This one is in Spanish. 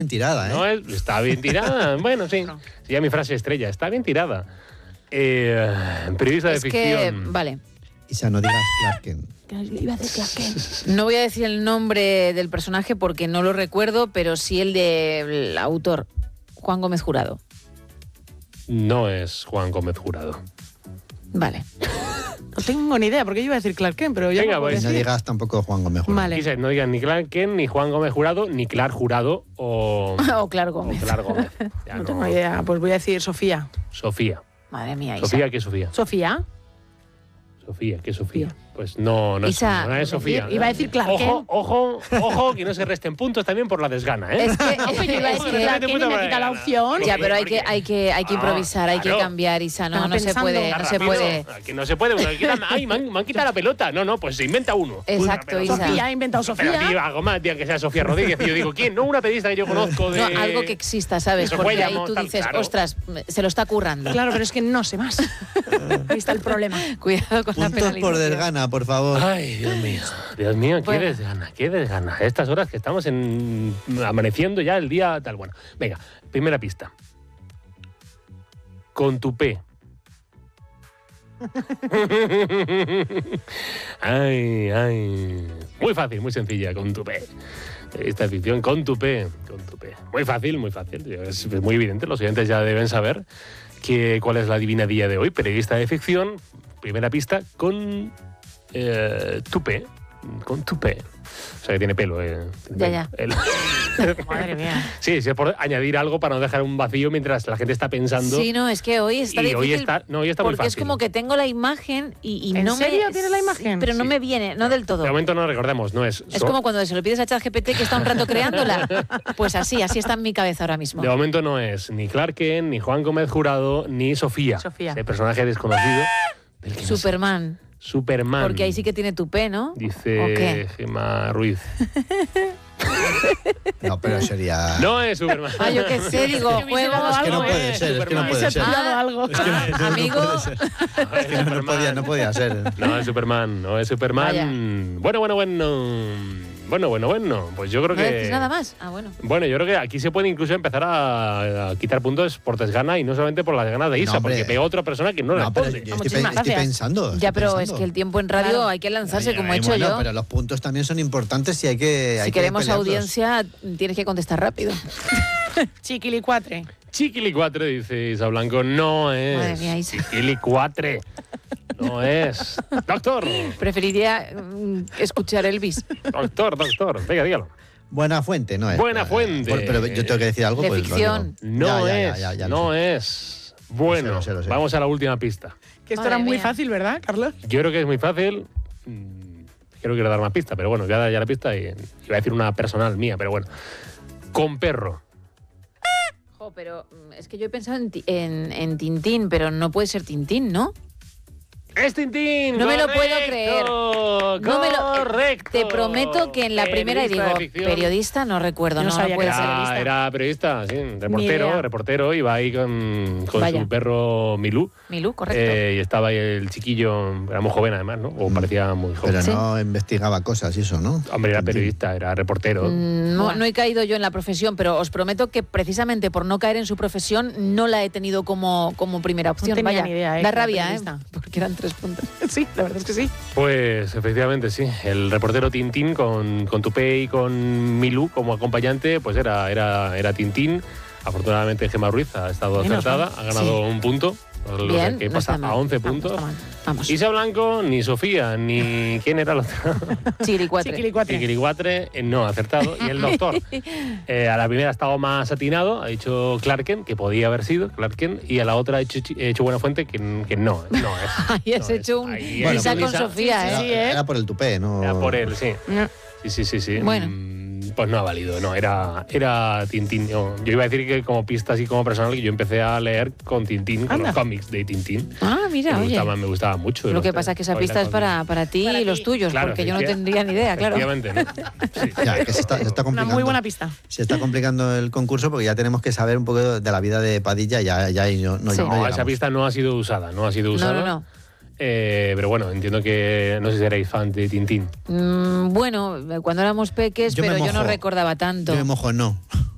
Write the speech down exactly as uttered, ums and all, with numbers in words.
tirada, ¿eh? No es, está bien tirada. Bueno, sí. Sí, ya mi frase estrella. Está bien tirada. Eh, periodista es de que, ficción. vale. Isa, no digas Clark Kent. Iba a decir Clark Kent. No voy a decir el nombre del personaje porque no lo recuerdo, pero sí el del autor, Juan Gómez Jurado. No es Juan Gómez Jurado. Vale. No tengo ni idea, porque yo iba a decir Clark Kent, pero ya Venga, no puedo pues. No decir. digas tampoco Juan Gómez Jurado. Vale. Quise, no digan ni Clark Kent, ni Juan Gómez Jurado, ni Clark Jurado o... O Clark Gómez. O Clark Gómez. Ya No no. tengo idea, pues voy a decir Sofía. Sofía. Madre mía, Isa. Sofía, ¿qué es Sofía? ¿Sofía? Sofía, ¿qué es Sofía? Pues no, no es, Isa, no es Sofía. Iba a decir Clark Kent. Ojo, ojo, ojo, que no se resten puntos también por la desgana, ¿eh? Es que, No, pues yo iba a decir Ojo, que Clark te Kent y puta me madre. quita la opción. ya, pero hay Porque- que, hay que, hay que Ah, improvisar, hay que claro. cambiar, Isa. No, Estaba no se pensando. puede, no se Rápido. puede. Que no se puede. Uno, quitan- ay, me han, me han quitado la pelota. No, no, pues se inventa uno. Exacto, Pero- Isa. Sofía, ha inventado Pero Sofía. tío, algo más, tío, que sea Sofía Rodríguez. Y yo digo, ¿quién? No, una periodista que yo conozco de... No, algo que exista, ¿sabes? Eso Porque fue, ahí llamó, tú tal, dices, claro. ostras, se lo está currando. Claro, pero es que no sé más. Ahí está el problema. Cuidado con la Puntos por penalización. desgana, por favor. Ay, Dios mío. Dios mío, qué Bueno. desgana, qué desgana. A estas horas que estamos en amaneciendo ya el día tal. Bueno, venga, primera pista. Con tu P. Ay, ay. Muy fácil, muy sencilla, con tu P. Esta ficción, con tu P. Con tu P. Muy fácil, muy fácil. Es muy evidente, los oyentes ya deben saber que, cuál es la adivinadilla de hoy. Periodista de ficción, primera pista, con eh, tu P. Con tu P. O sea, que tiene pelo. Eh. Ya, ya. El- Madre mía. sí, sí, es por añadir algo para no dejar un vacío mientras la gente está pensando. Sí, no, es que hoy está y difícil. hoy está, no, hoy está muy porque fácil. es como que tengo la imagen y, y ¿En no serio me... tiene la imagen? Sí, pero no Sí. me viene, no del todo. De momento no recordemos, no es. Es so- como cuando se lo pides a ChatGPT que está un rato creándola. Pues así, así está en mi cabeza ahora mismo. De momento no es ni Clark Kent, ni Juan Gómez Jurado, ni Sofía. Sofía. Ese personaje desconocido. Del que no sé. Superman. Superman. Porque ahí sí que tiene tu P, ¿no? ¿O Dice qué? Gemma Ruiz. No, pero sería... No es Superman. Ah, yo qué sé, digo, Es que hubiese dado juegos... Es que no algo, puede eh, ser, es que no Superman. puede Se ser. ha pillado Ah, algo. Es que no- no amigo. puede ser. Es que no, no podía, no podía ser. No es Superman, no es Superman. Bueno, bueno, bueno. Bueno, bueno, bueno. Pues yo creo ¿No que. decís nada más? Ah, bueno. Bueno, yo creo que aquí se puede incluso empezar a, a quitar puntos por desgana y no solamente por las ganas de Isa, No, hombre. porque pegó otra persona que no, No, pero responde. yo estoy, Muchísimas pe- estoy gracias. pensando. Ya, estoy pero es pensando. que el tiempo en radio Claro. hay que lanzarse Ay, como ay, he hecho bueno, yo. pero los puntos también son importantes y hay que hay Si que queremos pelearlos. audiencia, tienes que contestar rápido. Chiquilicuatre. Chiquilicuatre, dice Isa Blanco, no es. Madre mía, Isa. Chiquilicuatre. No es. Doctor, Preferiría mm, escuchar Elvis. doctor, doctor. Venga, dígalo. Buena fuente, no es. Buena fuente. Por- pero yo tengo que decir algo. De pues, lo ficción. digo. No Ya, ya, es. ya, ya, ya lo no sé. es. Bueno, Lo sé, lo sé. vamos a la última pista. Que esto Madre era muy mía. fácil, ¿verdad, Carlos? Yo creo que es muy fácil. Mm, Creo que quiero dar más pista, pero bueno, voy a dar ya la pista y iba a decir una personal mía, pero bueno. Con perro. Jo, pero mm, es que yo he pensado en, ti- en, en Tintín, pero no puede ser Tintín, ¿no? ¡Es Tintín! No me lo ¡Correcto! puedo creer. No me lo- ¡Correcto! Te prometo que en la primera, y Periodista digo, de ficción. periodista, no recuerdo, Yo no no, no sabía que puede era ser. periodista. Era, era periodista, sí, idea. reportero, reportero, iba ahí con, con Vaya. su perro Milú. Milú, correcto. eh, y estaba ahí el chiquillo, era muy joven además, ¿no? O parecía muy joven. Pero Sí. no investigaba cosas y eso, ¿no? Hombre, era periodista, era reportero. Mm, No, Buah. no he caído yo en la profesión, pero os prometo que precisamente por no caer en su profesión no la he tenido como, como primera opción. tenía Vaya, ni idea, ¿eh? da que era rabia, ¿eh? periodista. Porque eran tres puntos. Sí, la verdad es que sí. Pues efectivamente, sí. El reportero Tintín con, con Tupé y con Milú como acompañante, pues era, era, era Tintín. Afortunadamente Gemma Ruiz ha estado Menos acertada, ha ganado un punto. lo Bien, que no pasa está mal. a once Vamos, puntos. está mal. Vamos. Isa Blanco, ni Sofía, ni... ¿Quién era el otro? Chiricuatre. Chiquilicuatre. Chiquilicuatre, eh, no, acertado. Y el doctor, eh, a la primera ha estado más atinado, ha dicho Clark Kent, que podía haber sido Clark Kent, y a la otra ha hecho, ha hecho Buena Fuente, que, que no, no es. Ahí has no es. hecho un Ahí Bueno, Lisa ha hecho con Lisa. Sofía, Era, ¿eh? Sí, ¿eh? era por el tupé, ¿no? Era por él, sí. No. Sí, sí, sí, sí. Bueno. Mm, Pues no ha valido, no, era, era Tintín. Yo, yo iba a decir que como pista así como personal, que yo empecé a leer con Tintín, con Anda. los cómics de Tintín. Ah, mira, me, oye. gustaba, me gustaba mucho. Lo los- que pasa es que esa los pista es con- para, para ti Para y los ti. tuyos, Claro, porque yo no efectiva- tendría ni idea, claro. Efectivamente, ¿no? Sí. Ya, que se está, se está Una complicando. muy buena pista. Se está complicando el concurso porque ya tenemos que saber un poco de la vida de Padilla. Ya, ya ahí no, no, Sí. no No, esa llegamos. pista no ha sido usada, no ha sido No, usada. no, no. Eh, pero bueno, entiendo que no sé si erais fan de Tintín. Mm, bueno, cuando éramos peques, Yo me pero yo no mojo. recordaba tanto. Yo me mojo, no.